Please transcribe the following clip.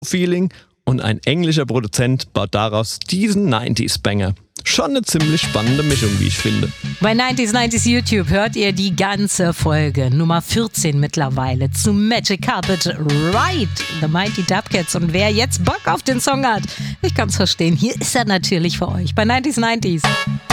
Feeling und ein englischer Produzent baut daraus diesen 90s-Banger. Schon eine ziemlich spannende Mischung, wie ich finde. Bei 90s YouTube hört ihr die ganze Folge, Nummer 14 mittlerweile, zu Magic Carpet Ride, The Mighty Dubcats. Und wer jetzt Bock auf den Song hat, ich kann's verstehen, hier ist er natürlich für euch bei 90s.